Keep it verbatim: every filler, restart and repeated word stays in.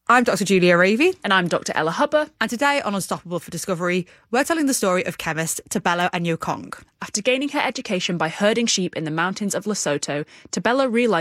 I'm Doctor Julia Ravey. And I'm Doctor Ella Hubber. And today on Unstoppable for Discovery, we're telling the story of chemist Tebelo Anyokong. After gaining her education by herding sheep in the mountains of Lesotho, Tebelo realised